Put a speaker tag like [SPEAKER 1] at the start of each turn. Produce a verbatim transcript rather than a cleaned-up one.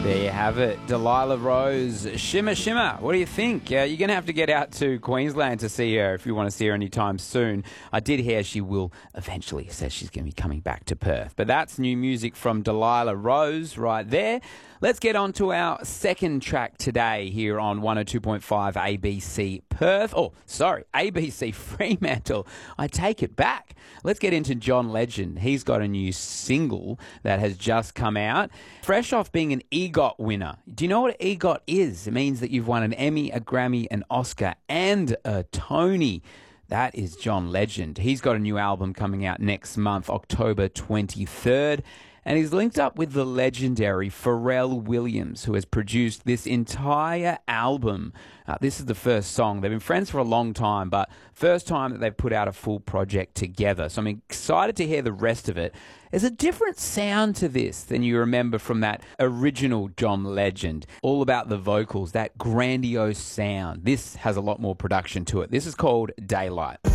[SPEAKER 1] There you have it. Delilah Rose, Shimmer Shimmer. What do you think? Uh, you're going to have to get out to Queensland to see her if you want to see her anytime soon. I did hear she will eventually, says she's going to be coming back to Perth. But that's new music from Delilah Rose right there. Let's get on to our second track today here on one oh two point five A B C Perth. Oh, sorry, A B C Fremantle. I take it back. Let's get into John Legend. He's got a new single that has just come out. Fresh off being an EGOT winner. Do you know what EGOT is? It means that you've won an Emmy, a Grammy, an Oscar, and a Tony. That is John Legend. He's got a new album coming out next month, October twenty-third. And he's linked up with the legendary Pharrell Williams, who has produced this entire album. Uh, this is the first song. They've been friends for a long time, but first time that they've put out a full project together. So I'm excited to hear the rest of it. There's a different sound to this than you remember from that original John Legend. All about the vocals, that grandiose sound. This has a lot more production to it. This is called Daylight.